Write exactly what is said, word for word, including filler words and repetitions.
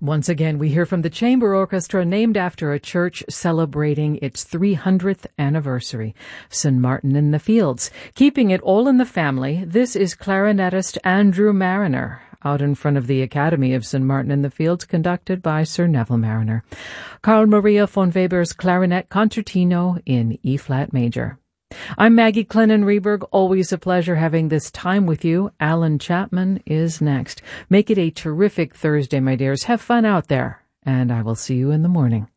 Once again, we hear from the Chamber Orchestra, named after a church celebrating its three hundredth anniversary, Saint Martin in the Fields. Keeping it all in the family, this is clarinetist Andrew Marriner, out in front of the Academy of Saint Martin in the Fields, conducted by Sir Neville Marriner. Carl Maria von Weber's Clarinet Concertino in E-flat major. I'm Maggie Clennon-Reberg. Always a pleasure having this time with you. Alan Chapman is next. Make it a terrific Thursday, my dears. Have fun out there, and I will see you in the morning.